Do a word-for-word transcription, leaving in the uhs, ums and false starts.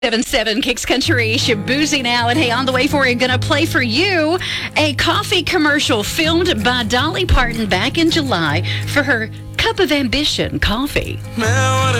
seven seven Kicks Country, Shaboozey now, and hey, on the way for you, gonna play for you a coffee commercial filmed by Dolly Parton back in July for her Cup of Ambition coffee. Man, what